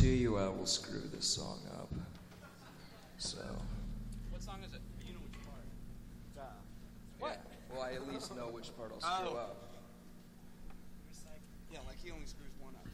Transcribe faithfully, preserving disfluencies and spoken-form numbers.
guarantee you I will screw this song up. So. What song is it? You know which part. Uh, what? Well, I at least know which part I'll screw Oh. up. Yeah, like he only screws one up.